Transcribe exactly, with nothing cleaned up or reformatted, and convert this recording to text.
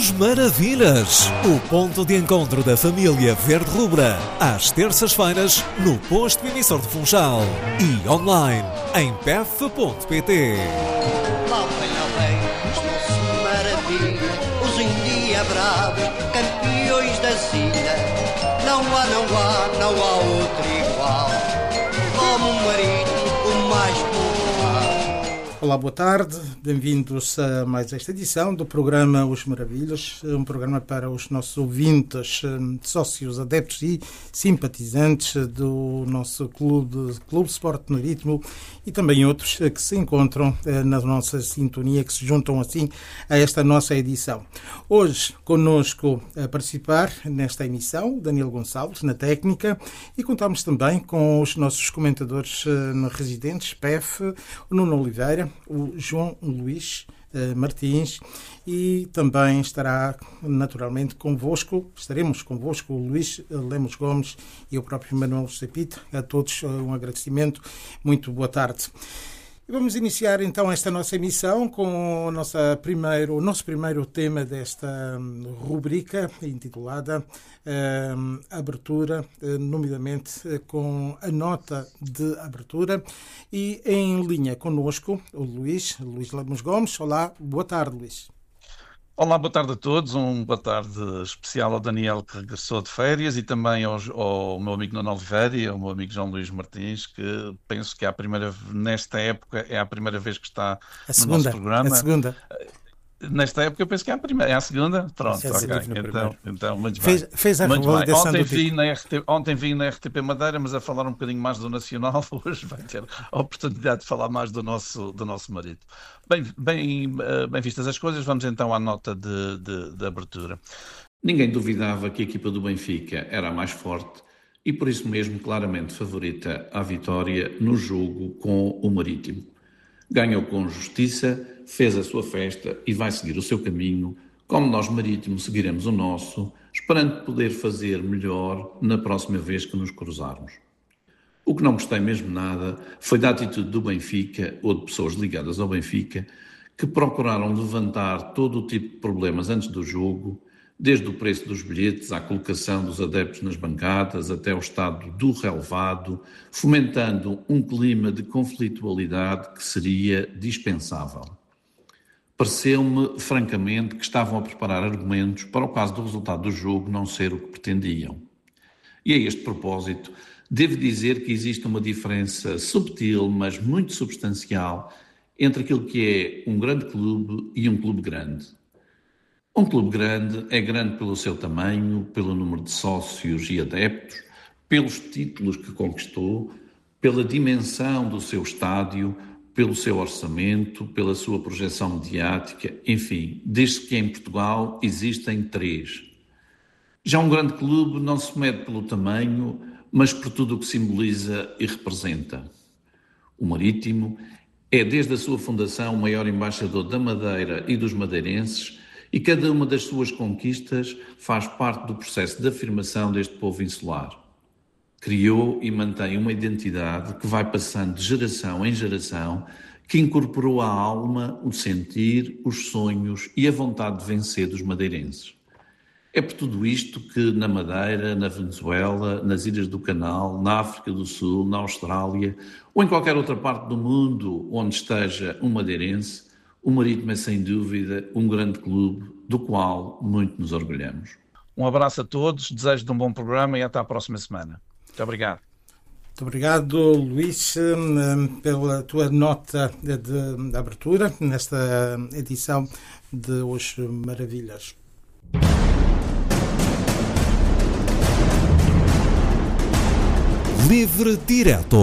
Os Maravilhas, o ponto de encontro da família verde-rubra, às terças-feiras no posto emissor de Funchal e online em p e f ponto p t. Lá vem, lá vem, estão-se maravilha, os endiabrados, campeões da Sina. Não há, não há, não há outro igual, como o marítimo, o mais popular. Olá, boa tarde, bem-vindos a mais esta edição do programa Os Maravilhas, um programa para os nossos ouvintes, sócios, adeptos e simpatizantes do nosso clube, Clube Sport no Ritmo, e também outros que se encontram na nossa sintonia, que se juntam assim a esta nossa edição. Hoje, connosco a participar nesta emissão, Daniel Gonçalves, na técnica, e contamos também com os nossos comentadores residentes, P F, o Nuno Oliveira, o João Luís uh, Martins, e também estará naturalmente convosco, estaremos convosco o Luís Lemos Gomes e o próprio Manuel José Pita. A todos um agradecimento, muito boa tarde. E vamos iniciar então esta nossa emissão com o nosso primeiro, o nosso primeiro tema desta rubrica, intitulada uh, Abertura, uh, nomeadamente uh, com a nota de abertura, e em linha connosco o Luís, Luís Lemos Gomes. Olá, boa tarde, Luís. Olá, boa tarde a todos, um boa tarde especial ao Daniel, que regressou de férias, e também aos, ao meu amigo Nuno Oliveira e ao meu amigo João Luís Martins, que penso que é a primeira, nesta época é a primeira vez que está a no segunda, nosso programa. A segunda. Nesta época eu penso que é a primeira, é a segunda? Pronto, é a ok, então, então muito fez, bem. Fez a muito bem. Ontem, do vi tipo. na R T, ontem vi na R T P Madeira, mas a falar um bocadinho mais do Nacional, hoje vai ter a oportunidade de falar mais do nosso, do nosso marido. Bem, bem, bem vistas as coisas, vamos então à nota de, de, de abertura. Ninguém duvidava que a equipa do Benfica era a mais forte e por isso mesmo claramente favorita à vitória no jogo com o Marítimo. Ganhou com justiça, fez a sua festa e vai seguir o seu caminho, como nós, Marítimo, seguiremos o nosso, esperando poder fazer melhor na próxima vez que nos cruzarmos. O que não gostei mesmo nada foi da atitude do Benfica, ou de pessoas ligadas ao Benfica, que procuraram levantar todo o tipo de problemas antes do jogo, desde o preço dos bilhetes à colocação dos adeptos nas bancadas até o estado do relevado, fomentando um clima de conflitualidade que seria dispensável. Pareceu-me, francamente, que estavam a preparar argumentos para o caso do resultado do jogo não ser o que pretendiam. E a este propósito, devo dizer que existe uma diferença subtil, mas muito substancial, entre aquilo que é um grande clube e um clube grande. Um clube grande é grande pelo seu tamanho, pelo número de sócios e adeptos, pelos títulos que conquistou, pela dimensão do seu estádio, pelo seu orçamento, pela sua projeção mediática, enfim, desde que em Portugal existem três. Já um grande clube não se mede pelo tamanho, mas por tudo o que simboliza e representa. O Marítimo é desde a sua fundação o maior embaixador da Madeira e dos madeirenses, e cada uma das suas conquistas faz parte do processo de afirmação deste povo insular. Criou e mantém uma identidade que vai passando de geração em geração, que incorporou à alma o sentir, os sonhos e a vontade de vencer dos madeirenses. É por tudo isto que na Madeira, na Venezuela, nas Ilhas do Canal, na África do Sul, na Austrália ou em qualquer outra parte do mundo onde esteja um madeirense, o Marítimo é, sem dúvida, um grande clube do qual muito nos orgulhamos. Um abraço a todos, desejo de um bom programa e até à próxima semana. Muito obrigado. Muito obrigado, Luís, pela tua nota de, de abertura nesta edição de Os Maravilhas. Livre Direto.